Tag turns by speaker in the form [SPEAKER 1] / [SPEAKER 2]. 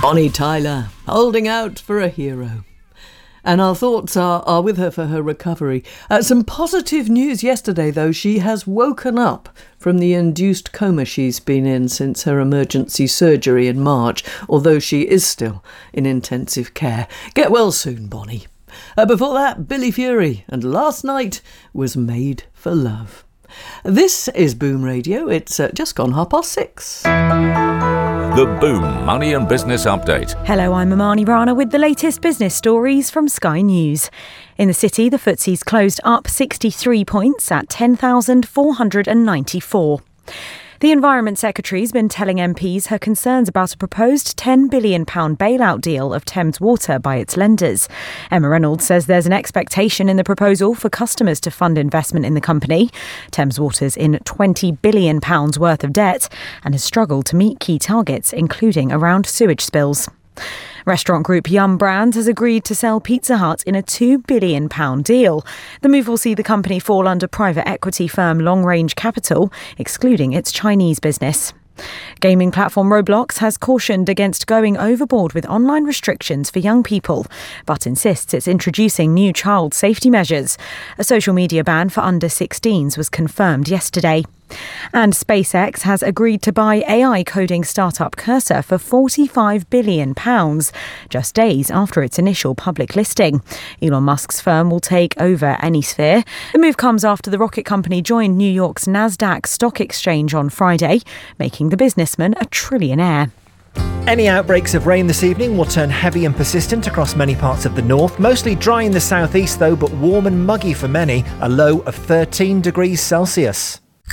[SPEAKER 1] Bonnie Tyler, holding out for a hero. And our thoughts are with her for her recovery. Some positive news yesterday, though. She has woken up from the induced coma she's been in since her emergency surgery in March, although she is still in intensive care. Get well soon, Bonnie. Before that, Billy Fury, and Last Night was Made for Love. This is Boom Radio. It's just gone 6:30.
[SPEAKER 2] The Boom Money and Business Update.
[SPEAKER 3] Hello, I'm Imani Rana with the latest business stories from Sky News. In the city, the FTSE's closed up 63 points at 10,494. The Environment Secretary's been telling MPs her concerns about a proposed £10 billion bailout deal of Thames Water by its lenders. Emma Reynolds says there's an expectation in the proposal for customers to fund investment in the company. Thames Water's in £20 billion worth of debt and has struggled to meet key targets, including around sewage spills. Restaurant group Yum Brands has agreed to sell Pizza Hut in a £2 billion deal. The move will see the company fall under private equity firm Long Range Capital, excluding its Chinese business. Gaming platform Roblox has cautioned against going overboard with online restrictions for young people, but insists it's introducing new child safety measures. A social media ban for under 16s was confirmed yesterday. And SpaceX has agreed to buy AI coding startup Cursor for £45 billion, just days after its initial public listing. Elon Musk's firm will take over Anysphere. The move comes after the rocket company joined New York's Nasdaq stock exchange on Friday, making the businessman a trillionaire.
[SPEAKER 4] Any outbreaks of rain this evening will turn heavy and persistent across many parts of the north. Mostly dry in the southeast though, but warm and muggy for many. A low of 13 degrees Celsius.